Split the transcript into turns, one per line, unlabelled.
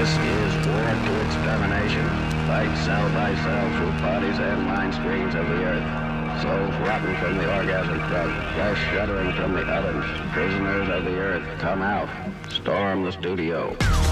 This is war to extermination. Fight cell by cell through bodies and mind streams of the earth. Souls rotten from the orgasm drug, flesh shuddering from the ovens. Prisoners of the earth, come out. Storm the studio.